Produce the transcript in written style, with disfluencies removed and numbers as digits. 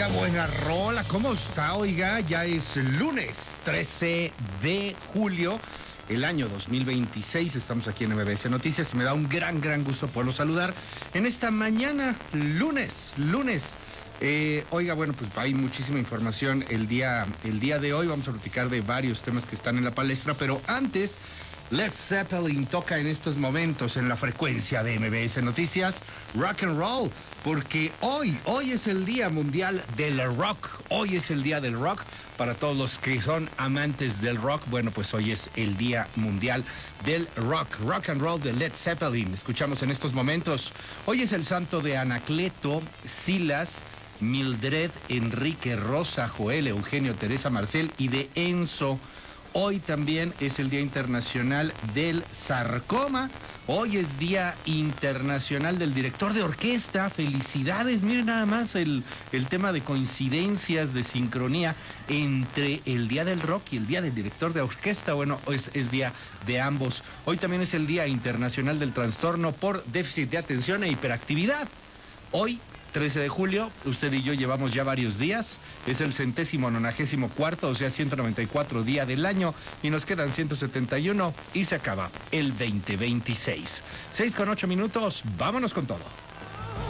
Oiga, buena rola, ¿cómo está? Oiga, ya es lunes 13 de julio, el año 2026. Estamos aquí en MBS Noticias y me da un gran gusto poderlo saludar en esta mañana, lunes. Oiga, bueno, pues hay muchísima información el día de hoy. Vamos a platicar de varios temas que están en la palestra, pero antes, Led Zeppelin toca en estos momentos en la frecuencia de MBS Noticias Rock and Roll, porque hoy es el Día Mundial del Rock. Hoy es el Día del Rock. Para todos los que son amantes del rock, bueno, pues hoy es el Día Mundial del Rock. Rock and Roll de Led Zeppelin. Escuchamos en estos momentos. Hoy es el santo de Anacleto, Silas, Mildred, Enrique, Rosa, Joel, Eugenio, Teresa, Marcel y de Enzo. Hoy también es el Día Internacional del Sarcoma. Hoy es Día Internacional del Director de Orquesta. Felicidades. Miren nada más el tema de coincidencias, de sincronía entre el Día del Rock y el Día del Director de Orquesta. Bueno, es día de ambos. Hoy también es el Día Internacional del Trastorno por Déficit de Atención e Hiperactividad. Hoy, 13 de julio, usted y yo llevamos ya varios días, es el 194º, o sea, 194 día del año, y nos quedan 171 y se acaba el 2026. 6:08, vámonos con todo.